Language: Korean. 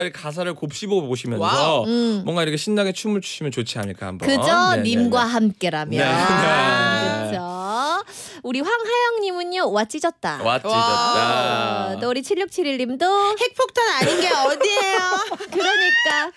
가사를 곱씹어 보시면서 와우. 뭔가 이렇게 신나게 춤을 추시면 좋지 않을까 한번. 그죠? 네, 님과 네, 네. 함께라면. 네. 그렇죠. 우리 황하영님은요. 와 찢었다. 와 찢었다. 또 우리 7671님도 핵폭탄 아닌 게 어디예요? 그러니까